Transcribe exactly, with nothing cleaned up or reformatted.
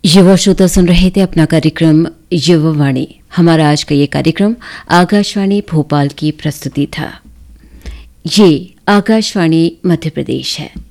युवा श्रोता सुन रहे थे अपना कार्यक्रम युवा वाणी। हमारा आज का ये कार्यक्रम आकाशवाणी भोपाल की प्रस्तुति था। ये आकाशवाणी मध्य प्रदेश है।